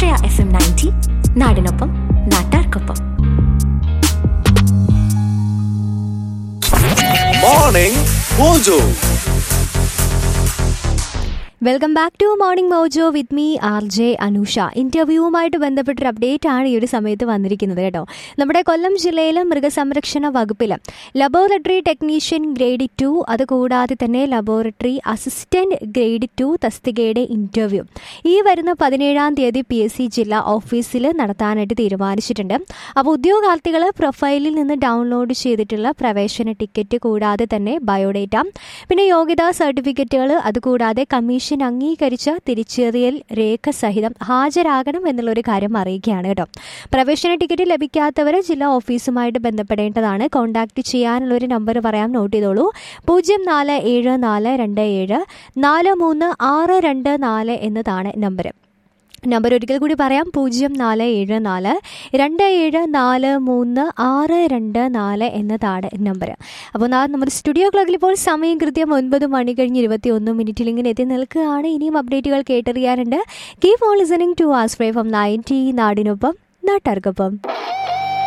ആശ്രയ FM 90 നാടിനൊപ്പം നാട്ടാർക്കൊപ്പം. Morning mojo. Welcome back to morning mojo with me RJ Anusha. ഇന്റർവ്യൂവുമായിട്ട് ബന്ധപ്പെട്ടൊരു update ആണ് ഈ ഒരു സമയത്ത് വന്നിരിക്കുന്നത് കേട്ടോ. നമ്മുടെ കൊല്ലം ജില്ലയിലെ മൃഗസംരക്ഷണ വകുപ്പിൽ ലബോറട്ടറി ടെക്നീഷ്യൻ ഗ്രേഡ് 2, അതുകൂടാതെ തന്നെ ലബോറട്ടറി അസിസ്റ്റന്റ് ഗ്രേഡ് 2 തസ്തികയുടെ ഇന്റർവ്യൂ ഈ വരുന്ന 17-ാം തീയതി PSC ജില്ലാ ഓഫീസിൽ നടത്താനായിട്ട് തീരുമാനിച്ചിട്ടുണ്ട്. അപ്പോൾ ഉദ്യോഗാർത്ഥികൾ പ്രൊഫൈലിൽ നിന്ന് ഡൗൺലോഡ് ചെയ്തിട്ടുള്ള പ്രവേശന ടിക്കറ്റ്, കൂടാതെ തന്നെ ബയോഡേറ്റ, പിന്നെ യോഗ്യതാ സർട്ടിഫിക്കറ്റുകൾ, അതുകൂടാതെ കമ്മീഷൻ അംഗീകരിച്ച തിരിച്ചറിയൽ രേഖ സഹിതം ഹാജരാകണം എന്നുള്ളൊരു കാര്യം അറിയിക്കുകയാണ് കേട്ടോ. പ്രവേശന ടിക്കറ്റ് ലഭിക്കാത്തവർ ജില്ലാ ഓഫീസുമായിട്ട് ബന്ധപ്പെടേണ്ടതാണ്. കോൺടാക്ട് ചെയ്യാനുള്ളൊരു നമ്പർ പറയാം, നോട്ട് ചെയ്തോളൂ. 047427432624 എന്നതാണ് നമ്പർ ഒരിക്കൽ കൂടി പറയാം. 047427432624 എന്നതാണ് നമ്പർ. അപ്പോൾ നമ്മുടെ സ്റ്റുഡിയോ ക്ലോക്കിൽ ഇപ്പോൾ സമയം കൃത്യം 9 മണി കഴിഞ്ഞ് 21 മിനിറ്റിൽ ഇങ്ങനെ എത്തി നിൽക്കുകയാണ്. ഇനിയും അപ്ഡേറ്റുകൾ കേട്ടറിയാറുണ്ട്. Keep on listening to Ashraya FM 90 നാടിനൊപ്പം നാട്ടാർക്കൊപ്പം.